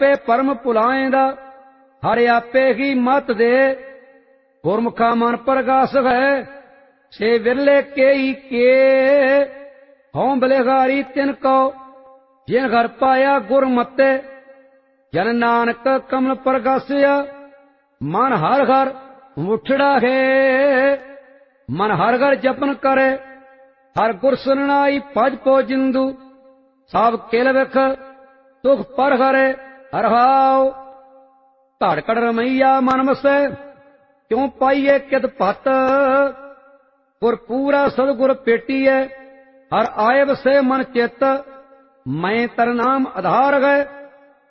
ਆਪੇ ਪਰਮ ਭੁਲਾਏਂਦਾ, ਹਰਿ ਆਪੇ ਹੀ ਮਤ ਦੇ। ਗੁਰਮੁਖਾ ਮਨ ਪ੍ਰਗਾਸ ਹੈ, ਸੇ ਵਿਰਲੇ केई के। ਹਉ ਬਲਿਹਾਰੀ ਤਿਨ ਕੋ, ਜਿਨ ਘਰ ਪਾਇਆ ਗੁਰਮਤਿ। ਜਨ ਨਾਨਕ ਕਮਲ ਪ੍ਰਗਾਸਿਆ, ਮਨ ਹਰ ਘਰ ਮੁਠੜਾ ਹੈ। ਮਨ ਹਰ ਘਰ ਜਪਨ ਕਰੇ, ਹਰ ਗੁਰ ਸੁਨਨਾਈ ਭਜ ਪੋ ਜਿੰਦੂ। ਸਭ ਕਿਲ ਵਿਖ ਸੁਖ ਪਰ ਹਰੇ, ਹਰਿ ਘੜ ਘੜ ਰਮਈਆ ਮਨ ਵਸੈ, ਕਿਉ ਪਾਈਏ ਕਿਤ ਭਤ। ਗੁਰ ਪੂਰਾ ਸਤਿਗੁਰ ਭੇਟੀਐ, ਹਰ ਆਏ ਵਸੈ ਮਨ ਚਿਤ। ਮੈਂ ਤਰ ਨਾਮ ਆਧਾਰ ਗਏ,